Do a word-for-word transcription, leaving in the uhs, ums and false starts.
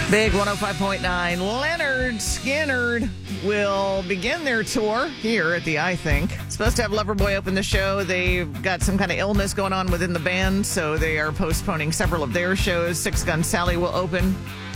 Big one oh five point nine. Leonard Skinner will begin their tour here at the I Think. Supposed to have Loverboy open the show. They've got some kind of illness going on within the band, so they are postponing several of their shows. Six Gun Sally will open.